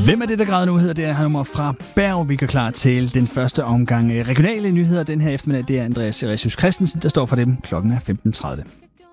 Hvem er det, der græder nu, hedder det her nummer fra Berg. Vi går klar til den første omgang regionale nyheder den her eftermiddag. Det er Andreas Seresius Christensen, der står for dem. Klokken er 15:30.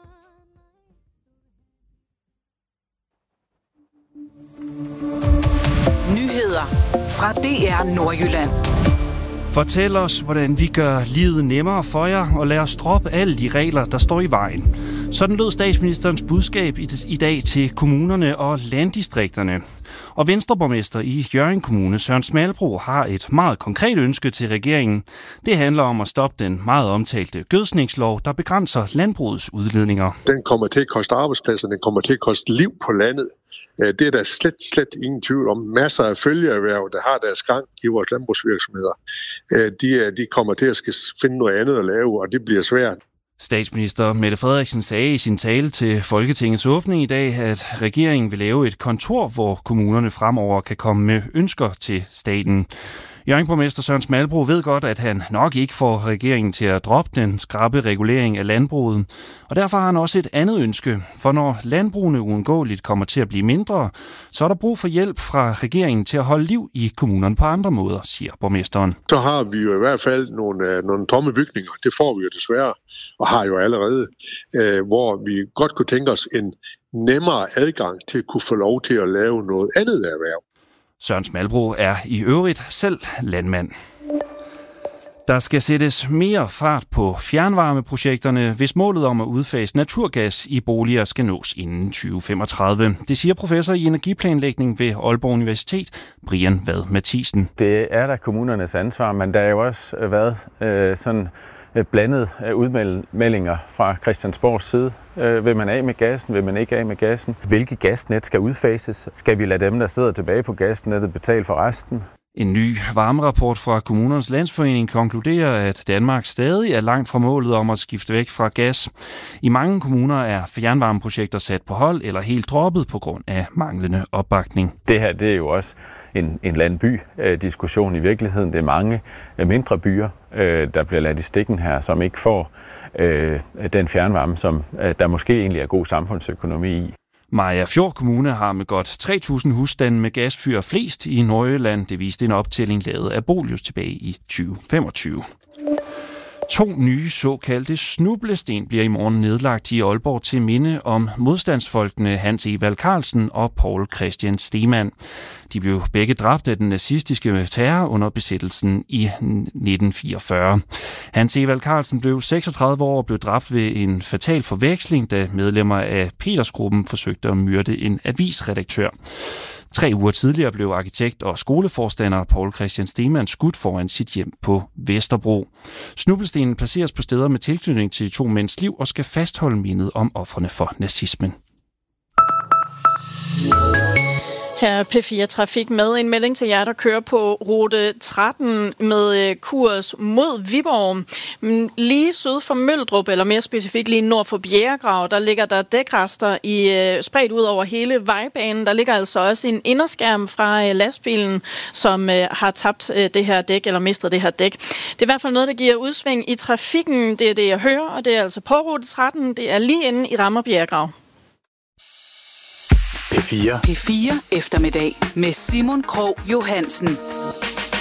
Nyheder fra DR Nordjylland. Fortæl os, hvordan vi gør livet nemmere for jer, og lad os droppe alle de regler, der står i vejen. Sådan lød statsministerens budskab i dag til kommunerne og landdistrikterne. Og Venstreborgmester i Hjørring Kommune, Søren Smalbro, har et meget konkret ønske til regeringen. Det handler om at stoppe den meget omtalte gødskningslov, der begrænser landbrugets udledninger. Den kommer til at koste arbejdspladser, den kommer til at koste liv på landet. Det er der slet ingen tvivl om. Masser af følgeerhverv, der har deres gang i vores landbrugsvirksomheder. De kommer til at skal finde noget andet at lave, og det bliver svært. Statsminister Mette Frederiksen sagde i sin tale til Folketingets åbning i dag, at regeringen vil lave et kontor, hvor kommunerne fremover kan komme med ønsker til staten. Hjørringborgmester Søren Smalbro ved godt, at han nok ikke får regeringen til at droppe den skrappe regulering af landbruget. Og derfor har han også et andet ønske. For når landbrugene uundgåeligt kommer til at blive mindre, så er der brug for hjælp fra regeringen til at holde liv i kommunerne på andre måder, siger borgmesteren. Så har vi jo i hvert fald nogle tomme bygninger. Det får vi jo desværre, og har jo allerede, hvor vi godt kunne tænke os en nemmere adgang til at kunne få lov til at lave noget andet erhverv. Søren Smalbro er i øvrigt selv landmand. Der skal sættes mere fart på fjernvarmeprojekterne, hvis målet om at udfase naturgas i boliger skal nås inden 2035. Det siger professor i energiplanlægning ved Aalborg Universitet, Brian Vad Mathisen. Det er da kommunernes ansvar, men der har jo også været sådan blandet udmeldinger fra Christiansborgs side. Vil man af med gassen? Vil man ikke af med gassen? Hvilke gasnet skal udfases? Skal vi lade dem, der sidder tilbage på gasnettet, betale for resten? En ny varmerapport fra Kommunernes Landsforening konkluderer, at Danmark stadig er langt fra målet om at skifte væk fra gas. I mange kommuner er fjernvarmeprojekter sat på hold eller helt droppet på grund af manglende opbakning. Det her det er jo også en landby-diskussion i virkeligheden. Det er mange mindre byer, der bliver ladt i stikken her, som ikke får den fjernvarme, som der måske egentlig er god samfundsøkonomi i. Mariager Fjord Kommune har med godt 3.000 husstande med gasfyr flest i Nordjylland. Det viste en optælling lavet af Bolius tilbage i 2025. 2 nye såkaldte snublesten bliver i morgen nedlagt i Aalborg til minde om modstandsfolkene Hans Evald Carlsen og Poul Christian Stemann. De blev begge dræbt af den nazistiske terror under besættelsen i 1944. Hans Evald Carlsen blev 36 år og blev dræbt ved en fatal forveksling, da medlemmer af Petersgruppen forsøgte at myrde en avisredaktør. 3 uger tidligere blev arkitekt og skoleforstander Poul Christian Stemann skudt foran sit hjem på Vesterbro. Snubelstenen placeres på steder med tilknytning til 2 mænds liv og skal fastholde mindet om ofrene for nazismen. Her er P4 Trafik med en melding til jer, der kører på rute 13 med kurs mod Viborg. Lige syd for Møldrup, eller mere specifikt lige nord for Bjerregrav, der ligger der dækrester spredt ud over hele vejbanen. Der ligger altså også en inderskærm fra lastbilen, som har tabt det her dæk, eller mistet det her dæk. Det er i hvert fald noget, der giver udsving i trafikken. Det er det, jeg hører, og det er altså på rute 13. Det er lige inde i Rammer Bjerregrav. P4 eftermiddag med Simon Krog Johansen.